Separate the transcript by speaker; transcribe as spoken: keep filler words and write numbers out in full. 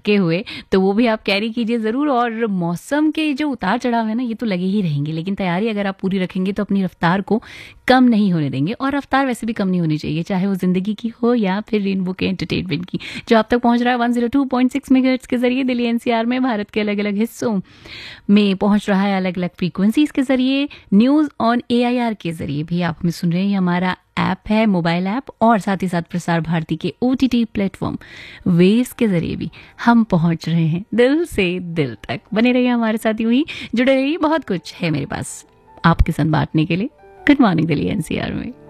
Speaker 1: थके हुए, तो वो भी आप कैरी कीजिए ज़रूर। और मौसम के जो उतार चढ़ाव है ना, ये तो लगे ही रहेंगे, लेकिन तैयारी अगर आप पूरी रखेंगे तो अपनी रफ्तार को कम नहीं होने देंगे। और रफ्तार वैसे भी कम नहीं होनी चाहिए, चाहे वो ज़िंदगी की हो या फिर रेनबो के एंटरटेनमेंट की, जो आप तक पहुंच रहा है one zero two point six megahertz के जरिए दिल्ली एनसीआर में, भारत के अलग अलग हिस्सों में पहुंच रहा है अलग अलग फ्रीक्वेंसीज के जरिए। न्यूज़ ऑन एआईआर के जरिए भी आप हमें सुन रहे हैं, हमारा ऐप है, मोबाइल ऐप, और साथ ही साथ प्रसार भारती के ओटीटी प्लेटफॉर्म वेव्स के जरिए भी हम पहुंच रहे हैं दिल से दिल तक। बने रहिए हमारे साथ, यूं ही जुड़े रहिए, बहुत कुछ है मेरे पास आपके साथ बांटने के लिए। गुड मॉर्निंग दिल्ली एनसीआर में।